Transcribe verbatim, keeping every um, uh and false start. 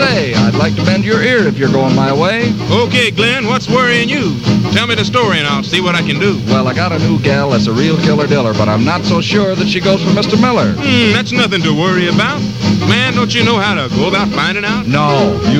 say, I'd like to bend your ear if you're going my way. Okay, Glenn, what's worrying you? Tell me the story and I'll see what I can do. Well, I got a new gal that's a real killer diller, but I'm not so sure that she goes for Mister Miller. Hmm, that's nothing to worry about. Man, don't you know how to go about finding out? No.